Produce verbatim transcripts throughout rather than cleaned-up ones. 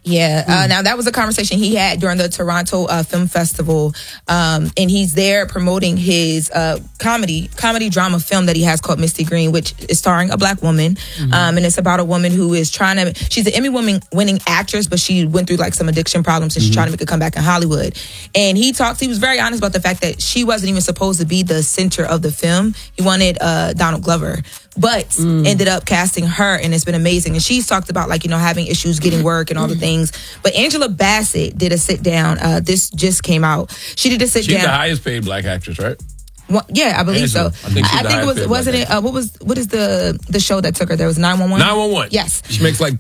Yeah. Mm. Uh, now, that was a conversation he had during the Toronto uh, Film Festival. Um, and he's there promoting his uh, comedy, comedy drama film that he has called Misty Green, which is starring a black woman. Mm-hmm. Um, and it's about a woman who is trying to, she's an Emmy winning actress, but she went through like some addiction problems and mm-hmm. she's trying to make a comeback in Hollywood. And he talks, he was very honest about the fact that she wasn't even supposed to be the center of the film. He wanted uh, Donald Glover, but mm. ended up casting her, and it's been amazing. And she's talked about, like, you know, having issues getting work and all the things. But Angela Bassett did a sit down. Uh, this just came out. She did a sit she's down. She's the highest paid black actress, right? Well, yeah, I believe Angela. so. I think, I think it was wasn't it? Uh, what was what is the the show that took her? There was nine one one. nine one one. Yes, she makes like.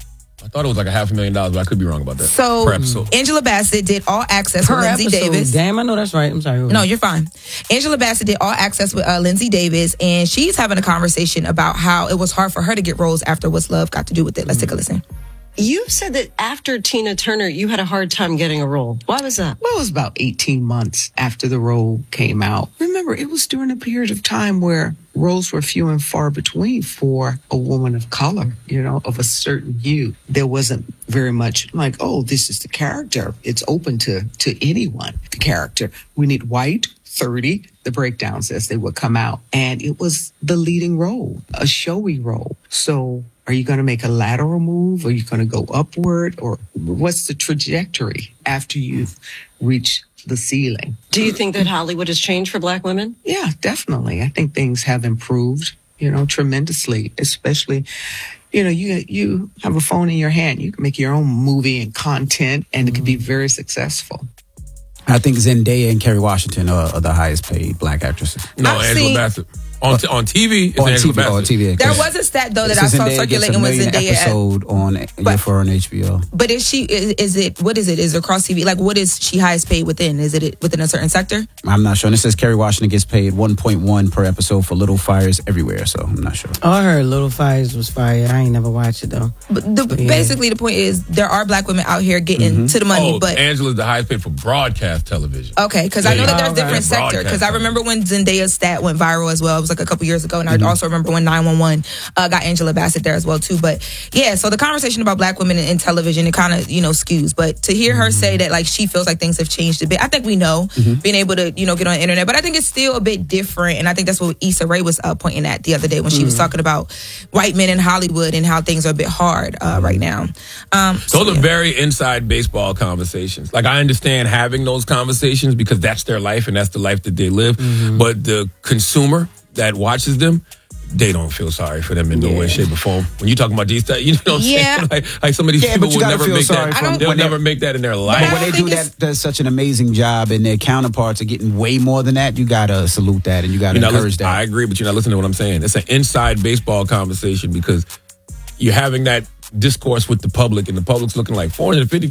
I thought it was like a half a million dollars, but I could be wrong about that. So, per episode. Angela Bassett did All Access per with Lindsay episode. Davis. Damn, I know that's right. I'm sorry. No, you're fine. Angela Bassett did All Access with uh, Lindsay Davis, and she's having a conversation about how it was hard for her to get roles after What's Love Got to Do with It. Let's mm. take a listen. You said that after Tina Turner, you had a hard time getting a role. Why was that? Well, it was about eighteen months after the role came out. Remember, it was during a period of time where roles were few and far between for a woman of color, you know, of a certain hue. There wasn't very much like, oh, this is the character. It's open to, to anyone, the character. We need white, thirty, the breakdowns as they would come out. And it was the leading role, a showy role. So are you going to make a lateral move? Are you going to go upward? Or what's the trajectory after you've reached the ceiling? Do you think that Hollywood has changed for black women? Yeah, definitely. I think things have improved, you know, tremendously, especially, you know, you you have a phone in your hand. You can make your own movie and content, and it can be very successful. I think Zendaya and Kerry Washington are, are the highest paid black actresses. No, I've Angela seen, Bassett. On, t- on T V, it's on Angela T V, Bassett. on T V. There was a stat though that I saw circulating with Zendaya episode on but, for on H B O. But is she? Is, is it? What is it? Is it across T V? Like, what is she highest paid within? Is it within a certain sector? I'm not sure. And it says Kerry Washington gets paid one point one per episode for Little Fires Everywhere. So I'm not sure. Oh, I heard Little Fires was fire. I ain't never watched it though. But the, yeah. basically, the point is there are black women out here getting mm-hmm. to the money. Oh, but Angela's the highest paid for broadcast television. Okay, because yeah, I know that there's different right. sector. Because I remember when Zendaya's stat went viral as well. It was like a couple years ago, and mm-hmm. I also remember when nine one one uh, got Angela Bassett there as well too. But yeah, so the conversation about black women in, in television, it kind of, you know, skews. But to hear her mm-hmm. say that like she feels like things have changed a bit, I think we know mm-hmm. being able to, you know, get on the internet. But I think it's still a bit different, and I think that's what Issa Rae was uh, pointing at the other day when she mm-hmm. was talking about white men in Hollywood and how things are a bit hard uh, right now. Um, those so, are yeah. very inside baseball conversations. Like, I understand having those conversations because that's their life and that's the life that they live. Mm-hmm. But the consumer that watches them, they don't feel sorry for them in yeah. no way, shape, or form. When you talking about these, you know what I'm yeah. saying? Like, like some of these yeah, people would never make that. They'll never they, make that in their life. But when they do that, does such an amazing job, and their counterparts are getting way more than that, you gotta salute that and you gotta encourage that. I agree, but you're not listening to what I'm saying. It's an inside baseball conversation because you're having that discourse with the public, and the public's looking like four hundred fifty